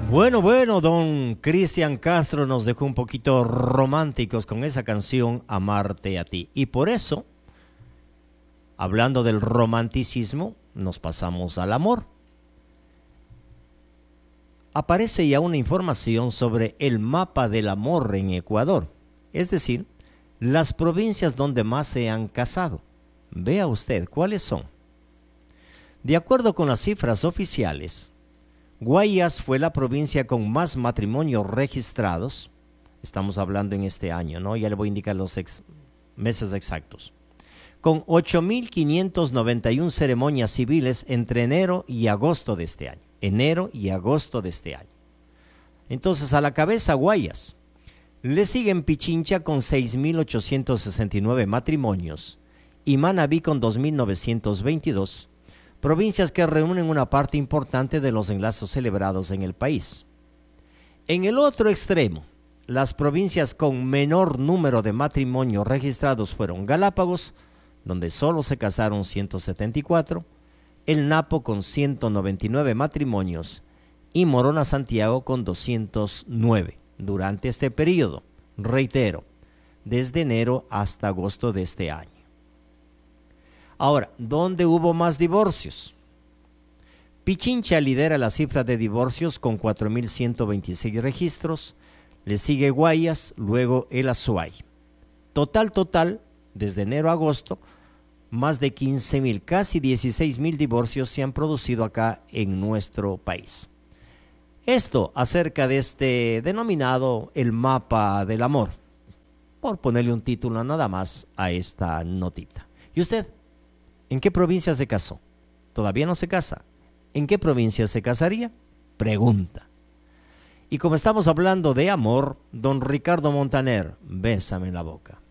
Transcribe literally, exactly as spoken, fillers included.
Bueno, bueno, don Cristian Castro nos dejó un poquito románticos con esa canción Amarte a ti. Y por eso, hablando del romanticismo, nos pasamos al amor. Aparece ya una información sobre el mapa del amor en Ecuador, es decir, las provincias donde más se han casado. Vea usted cuáles son. De acuerdo con las cifras oficiales, Guayas fue la provincia con más matrimonios registrados. Estamos hablando en este año, ¿no? Ya le voy a indicar los ex meses exactos. Con ocho mil quinientas noventa y una ceremonias civiles entre enero y agosto de este año. Enero y agosto de este año. Entonces, a la cabeza Guayas. Le siguen Pichincha con seis mil ochocientos sesenta y nueve matrimonios y Manabí con dos mil novecientos veintidós. Provincias que reúnen una parte importante de los enlazos celebrados en el país. En el otro extremo, las provincias con menor número de matrimonios registrados fueron Galápagos, donde solo se casaron ciento setenta y cuatro, el Napo con ciento noventa y nueve matrimonios y Morona Santiago con doscientos nueve durante este periodo, reitero, desde enero hasta agosto de este año. Ahora, ¿dónde hubo más divorcios? Pichincha lidera la cifra de divorcios con cuatro mil ciento veintiséis registros, le sigue Guayas, luego el Azuay. Total, total, desde enero a agosto, más de quince mil, casi dieciséis mil divorcios se han producido acá en nuestro país. Esto acerca de este denominado el mapa del amor, por ponerle un título nada más a esta notita. ¿Y usted? ¿En qué provincia se casó? ¿Todavía no se casa? ¿En qué provincia se casaría? Pregunta. Y como estamos hablando de amor, don Ricardo Montaner, bésame en la boca.